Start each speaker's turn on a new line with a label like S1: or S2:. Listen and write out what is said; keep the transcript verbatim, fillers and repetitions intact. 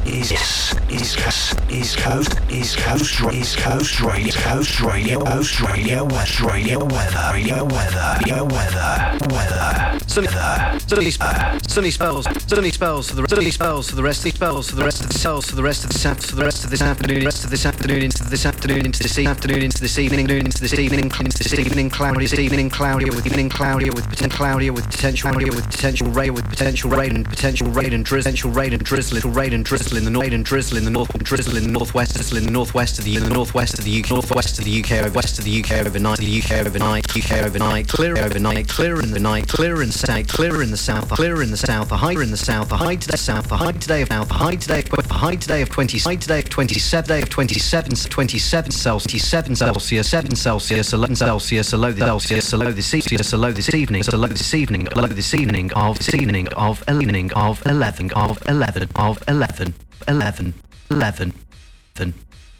S1: is East Coast, East Coast, East Coast, East Coast Radio, Coast Radio, Australia, Australia weather, radio weather, radio weather, weather,
S2: sunny, sunny, sunny spells, sunny spells for the sunny spells for the rest of the spells for the rest of the spells for the rest of this for the rest of this afternoon, rest of this afternoon into this afternoon into this afternoon into this evening, into this evening, into this evening, cloudy, this evening, cloudy with evening, cloudy with potential, cloudy with potential, with potential rain, with potential rain and potential rain and drizzle, potential rain and drizzle, little rain and drizzle in the north, and drizzle in the north, drizzle in the northwest, drizzle in the northwest of the in the northwest of the U K, northwest of the U K, over west of the U K overnight, the U K overnight, U K overnight, clear overnight, clear in the night, clear in the south, clear in the south, clear in the south, a high in the south, a high today south, a high today of south, a high today of a high today of twenty, high today of twenty-seven, day of twenty-seven, twenty-seven Celsius, seven Celsius, seven Celsius, eleven Celsius, a low Celsius, a low this evening, a low this evening, a low this evening, a low this evening of this evening of evening of eleven of eleven of eleven eleven eleven eleven